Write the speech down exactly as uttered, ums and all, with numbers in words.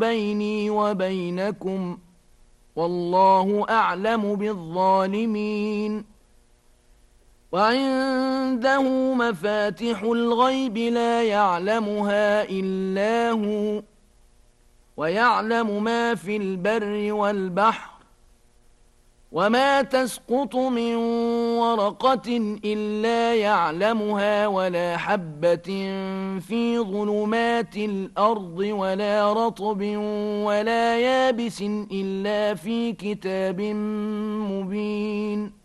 بيني وبينكم والله أعلم بالظالمين وعنده مفاتح الغيب لا يعلمها إلا هو ويعلم ما في البر والبحر وما تسقط من ورقة إلا يعلمها ولا حبة في ظلمات الأرض ولا رطب ولا يابس إلا في كتاب مبين